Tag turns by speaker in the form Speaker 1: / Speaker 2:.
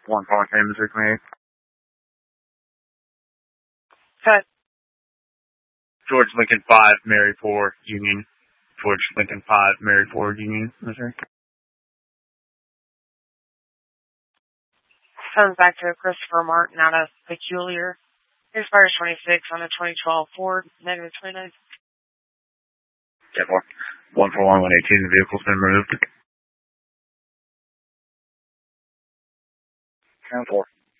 Speaker 1: One calling name is Rick.
Speaker 2: Cut.
Speaker 1: George Lincoln 5, Mary 4, Union. George Lincoln 5, Mary 4, Union, Missouri.
Speaker 2: Comes back to Christopher Martin out of Peculiar. Expires 26 on a 2012 Ford, negative 29.
Speaker 1: 10-4. 141-118, the vehicle's been removed. 10-4.